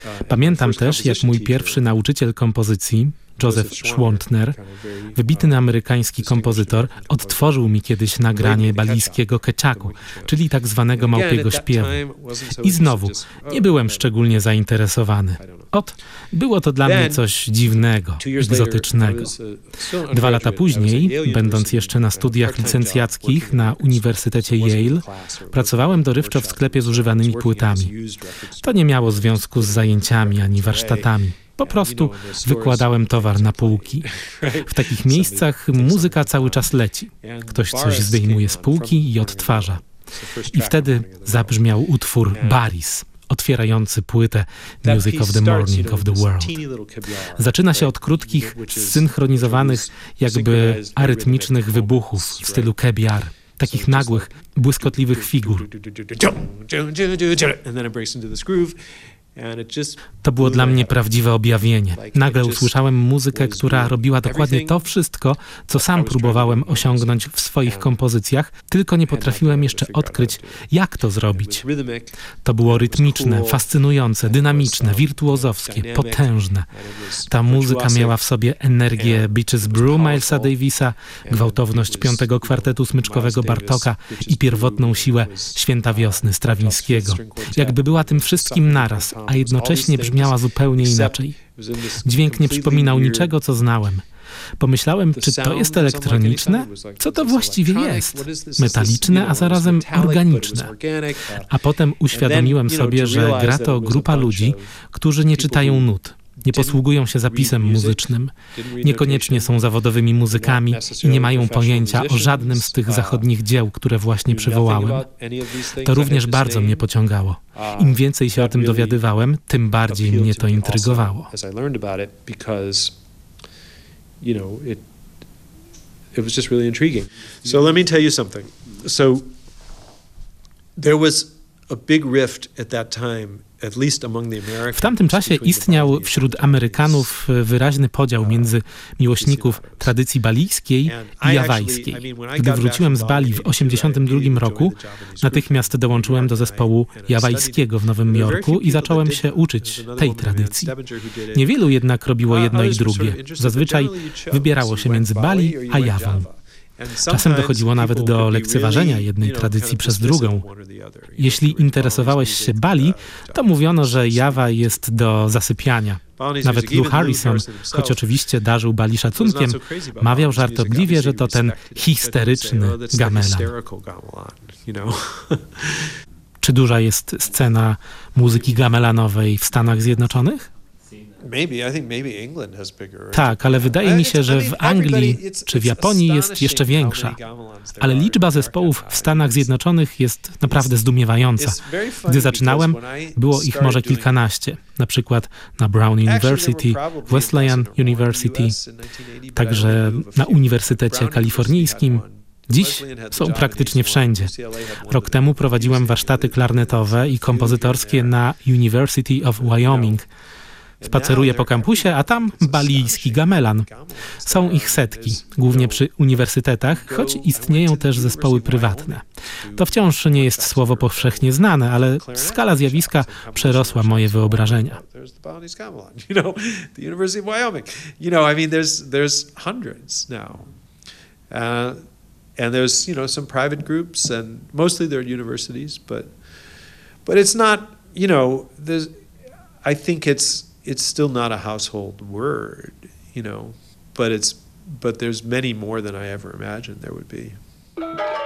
Pamiętam też, jak mój pierwszy nauczyciel kompozycji, Joseph Schwantner, wybitny amerykański kompozytor, odtworzył mi kiedyś nagranie balijskiego keczaku, czyli tak zwanego małpiego śpiewu. I znowu, nie byłem szczególnie zainteresowany. Było to dla mnie coś dziwnego, egzotycznego. 2 lata później, będąc jeszcze na studiach licencjackich na Uniwersytecie Yale, pracowałem dorywczo w sklepie z używanymi płytami. To nie miało związku z zajęciami ani warsztatami. Po prostu wykładałem towar na półki. W takich miejscach muzyka cały czas leci. Ktoś coś zdejmuje z półki i odtwarza. I wtedy zabrzmiał utwór Baris, otwierający płytę Music of the Morning of the World. Zaczyna się od krótkich, zsynchronizowanych, jakby arytmicznych wybuchów w stylu kebiar, takich nagłych, błyskotliwych figur. To było dla mnie prawdziwe objawienie. Nagle usłyszałem muzykę, która robiła dokładnie to wszystko, co sam próbowałem osiągnąć w swoich kompozycjach, tylko nie potrafiłem jeszcze odkryć, jak to zrobić. To było rytmiczne, fascynujące, dynamiczne, wirtuozowskie, potężne. Ta muzyka miała w sobie energię Beaches Brew Milesa Davisa, gwałtowność 5. kwartetu smyczkowego Bartoka i pierwotną siłę Święta Wiosny Strawińskiego. Jakby była tym wszystkim naraz, a jednocześnie brzmiała zupełnie inaczej. Dźwięk nie przypominał niczego, co znałem. Pomyślałem, czy to jest elektroniczne? Co to właściwie jest? Metaliczne, a zarazem organiczne. A potem uświadomiłem sobie, że gra to grupa ludzi, którzy nie czytają nut. Nie posługują się zapisem muzycznym, niekoniecznie są zawodowymi muzykami i nie mają pojęcia o żadnym z tych zachodnich dzieł, które właśnie przywołałem. To również bardzo mnie pociągało. Im więcej się o tym dowiadywałem, tym bardziej mnie to intrygowało. It was just really intriguing. So let me tell you something. So there was a big rift at that time. W tamtym czasie istniał wśród Amerykanów wyraźny podział między miłośników tradycji balijskiej i jawajskiej. Gdy wróciłem z Bali w 1982 roku, natychmiast dołączyłem do zespołu jawajskiego w Nowym Jorku i zacząłem się uczyć tej tradycji. Niewielu jednak robiło jedno i drugie. Zazwyczaj wybierało się między Bali a Jawą. Czasem dochodziło nawet do lekceważenia jednej tradycji przez drugą. Jeśli interesowałeś się Bali, to mówiono, że Jawa jest do zasypiania. Nawet Lou Harrison, choć oczywiście darzył Bali szacunkiem, mawiał żartobliwie, że to ten histeryczny gamelan. Czy duża jest scena muzyki gamelanowej w Stanach Zjednoczonych? Tak, ale wydaje mi się, że w Anglii czy w Japonii jest jeszcze większa. Ale liczba zespołów w Stanach Zjednoczonych jest naprawdę zdumiewająca. Gdy zaczynałem, było ich może kilkanaście. Na przykład na Brown University, Wesleyan University, także na Uniwersytecie Kalifornijskim. Dziś są praktycznie wszędzie. Rok temu prowadziłem warsztaty klarnetowe i kompozytorskie na University of Wyoming. Spaceruję po kampusie, a tam balijski gamelan. Są ich setki, głównie przy uniwersytetach, choć istnieją też zespoły prywatne. To wciąż nie jest słowo powszechnie znane, ale skala zjawiska przerosła moje wyobrażenia. And there's, some private groups, and mostly they're universities, but it's not, I think it's still not a household word, but there's many more than I ever imagined there would be.